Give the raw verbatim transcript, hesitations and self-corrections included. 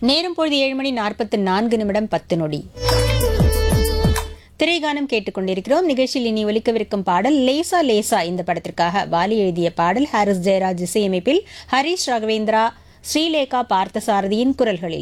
நேரம் பொழுது ஏழு மணி நாற்பத்தி நான்கு நிமிடம் பத்து நொடி. திரைகானம் கேட்டுக்கொண்டிருக்கிறோம். நிகழ்ச்சியில் இனி ஒலிக்கவிருக்கும் பாடல் லேசா லேசா. இந்த படத்திற்காக வாலி எழுதிய பாடல். ஹாரிஸ் ஜெயராஜ் இசையமைப்பில் ஹரிஷ் ராகவேந்திரா, ஸ்ரீலேகா பார்த்தசாரதியின் குரல்களில்.